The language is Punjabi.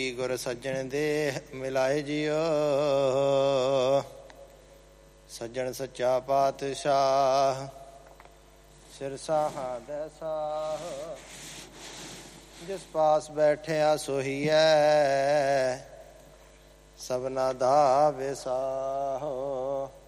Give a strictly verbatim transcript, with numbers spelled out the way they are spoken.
ਗੁਰ ਸੱਜਣ ਦੇ ਮਿਲਾਏ ਜੀਓ, ਸੱਜਣ ਸੱਚਾ ਪਾਤਸ਼ਾਹ ਸਿਰ ਸਾਹਾਂ ਦੇ ਸਾਹ। ਜਿਸ ਪਾਸ ਬੈਠਿਆ ਸੋਹੀਐ ਸਭਨਾ ਦਾ ਵਿਸਾਹੋ।